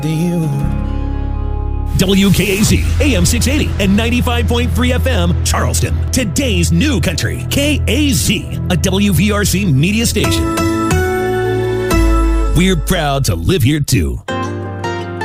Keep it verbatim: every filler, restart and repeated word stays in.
you. W K A Z, A M six eighty and ninety-five point three F M, Charleston. Today's new country, K A Z, a W V R C media station. We're proud to live here too.